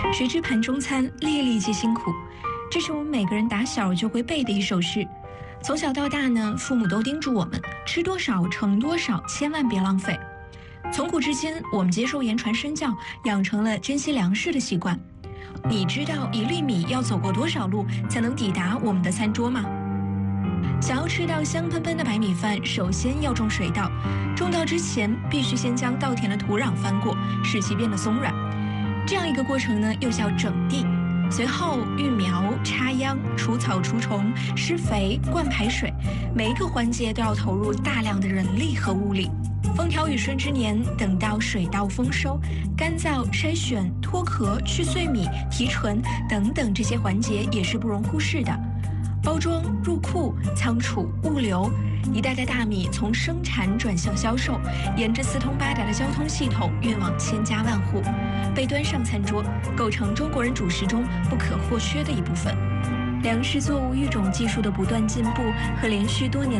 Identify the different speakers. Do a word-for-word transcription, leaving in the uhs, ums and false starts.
Speaker 1: 谁知盘中餐，粒粒皆辛苦。这是我们每个人打小就会背的一首诗。从小到大呢，父母都叮嘱我们吃多少盛多少，千万别浪费。从古至今，我们接受言传身教，养成了珍惜粮食的习惯。你知道一粒米要走过多少路才能抵达我们的餐桌吗？想要吃到香喷喷的白米饭，首先要种水稻。种稻之前，必须先将稻田的土壤翻过，使其变得松软。这样一个过程呢，又叫整地。随后育苗、插秧、除草除虫、施肥、灌排水，每一个环节都要投入大量的人力和物力。风调雨顺之年，等到水稻丰收，干燥、筛选、脱壳、去碎米、提纯等等这些环节也是不容忽视的。包装、入库、仓储、物流，一袋袋大米从生产转向销售，沿着四通八达的交通系统运往千家万户，被端上餐桌，构成中国人主食中不可或缺的一部分。粮食作物育种技术的不断进步和连续多年